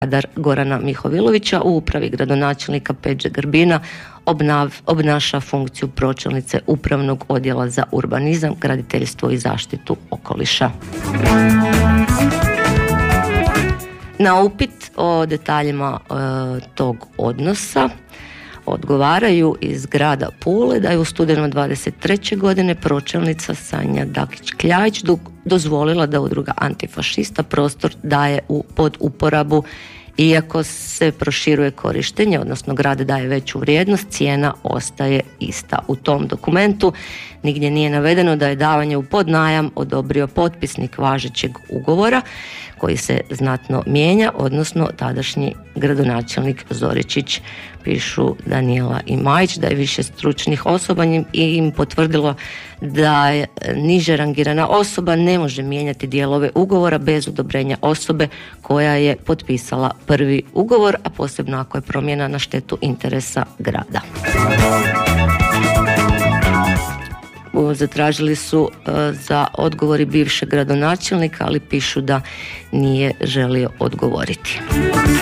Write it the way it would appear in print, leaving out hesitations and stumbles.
kadar Gorana Mihovilovića u upravi gradonačelnika Peđe Grbina obnaša funkciju pročelnice Upravnog odjela za urbanizam, graditeljstvo i zaštitu okoliša. Na upit o detaljima tog odnosa odgovaraju iz grada Pule da je u studenom 23. godine pročelnica Sanja Dakić-Kljajić dozvolila da udruga Antifašista prostor daje pod uporabu, iako se proširuje korištenje, odnosno grad daje veću vrijednost, cijena ostaje ista. U tom dokumentu nigdje nije navedeno da je davanje u podnajam odobrio potpisnik važećeg ugovora koji se znatno mijenja, odnosno tadašnji gradonačelnik Zoričić. Pišu Danijela i Majić da je više stručnih osoba im potvrdilo da je niže rangirana osoba ne može mijenjati dijelove ugovora bez odobrenja osobe koja je potpisala prvi ugovor, a posebno ako je promjena na štetu interesa grada. Zatražili su za odgovori bivšeg gradonačelnika, ali pišu da nije želio odgovoriti.